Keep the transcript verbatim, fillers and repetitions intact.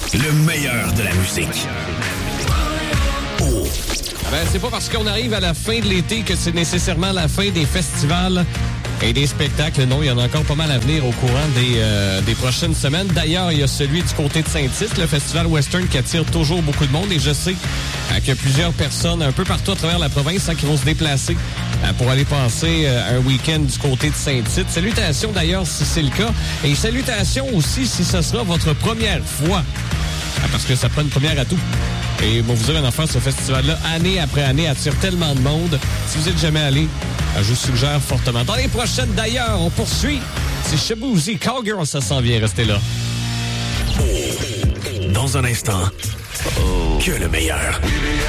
Le meilleur de la musique. Oh. Ben, c'est pas parce qu'on arrive à la fin de l'été que c'est nécessairement la fin des festivals et des spectacles. Non, il y en a encore pas mal à venir au courant des, euh, des prochaines semaines. D'ailleurs, il y a celui du côté de Saint-Tite, le festival western qui attire toujours beaucoup de monde. Et je sais euh, qu'il y a plusieurs personnes un peu partout à travers la province hein, qui vont se déplacer euh, pour aller passer euh, un week-end du côté de Saint-Tite. Salutations d'ailleurs si c'est le cas. Et salutations aussi si ce sera votre première fois. Ah, parce que ça prend une première à tout. Et bon, vous avez une affaire, ce festival-là, année après année, attire tellement de monde. Si vous n'êtes jamais allé, je vous suggère fortement. Dans les prochaines, d'ailleurs, on poursuit. C'est Shaboozey, Cowgirl, ça s'en vient, restez là. Dans un instant, oh. que le meilleur.